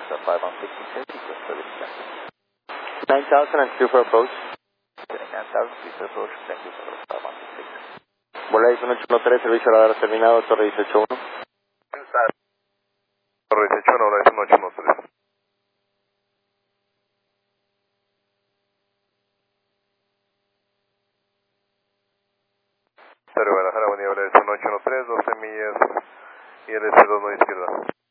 516, request service check. 9000 and clear for approach. 9,000, please approach, thank you for 5116. Volaris 1813, servicio radar terminado, Torre 181. Torre 181, Volaris 1813. Cero Guadalajara, buen día, Volaris 1813, 12 millas, ILS 29 izquierda.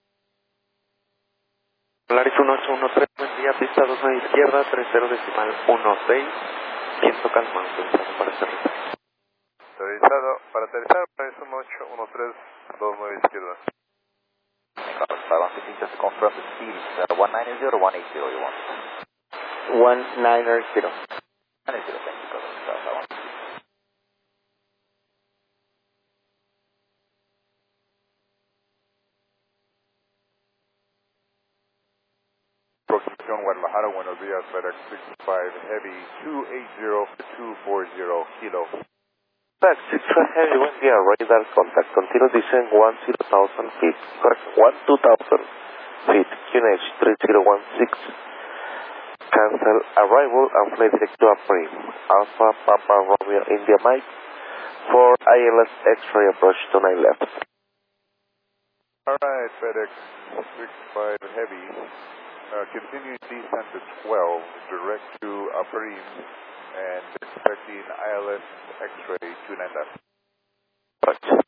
Volaris 1813, buen día, pista 29 izquierda, 30.16, viento calma, autorizado para aterrizar. Autorizado para aterrizar, Volaris 1813, 29 izquierda. 5116, just to confirm the speed is 190 or 180 you want? 190. 190, thank you, Cover. Aproximación Guadalajara, buenos días, FedEx 65 Heavy 280-240 Kilo. FedEx 65 Heavy, buen día, radar contact, continuous descent 10,000 feet, correct, 12,000 feet, QNH 3016, cancel arrival and flight direct to Aprim, Alpha Papa Romeo India Mike, for ILS X-ray approach to 9 left. Alright, FedEx 65 Heavy, continuing descent to 12, direct to Aprim, and expecting ILS X-ray 29 left. Correct.